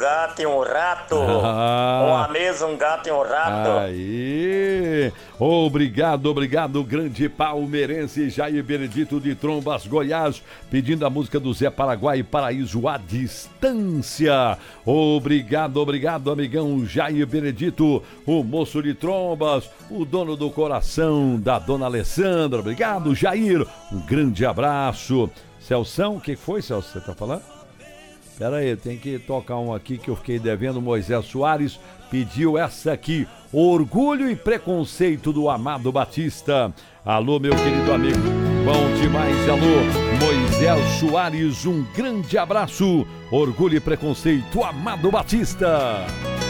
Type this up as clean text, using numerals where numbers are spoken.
gato e um rato. Uma mesa, um gato e um rato. Aí, obrigado, grande palmeirense Jair Benedito de Trombas, Goiás, pedindo a música do Zé Paraguai, Paraíso à Distância. Obrigado, amigão Jair Benedito, o moço de Trombas, o dono do coração da dona Alessandra. Obrigado, Jair, um grande abraço. Celção, o que foi, Celso, você tá falando? Pera aí, tem que tocar um aqui que eu fiquei devendo. Moisés Soares pediu essa aqui, Orgulho e Preconceito do Amado Batista. Alô, meu querido amigo, bom demais, alô, Moisés Soares, um grande abraço. Orgulho e Preconceito, Amado Batista.